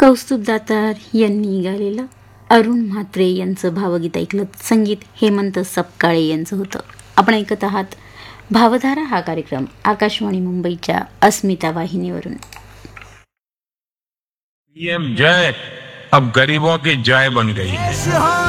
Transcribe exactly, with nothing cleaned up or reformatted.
कौस्तुभ दातार यांनी गायलेलं अरुण म्हात्रे यांचं भावगीत ऐकलं. संगीत हेमंत सपकाळे यांचं होतं. आपण ऐकत आहात भावधारा हा कार्यक्रम आकाशवाणी मुंबईच्या अस्मिता वाहिनीवरून. पीएम जय अब गरीबों की जय बन गई है.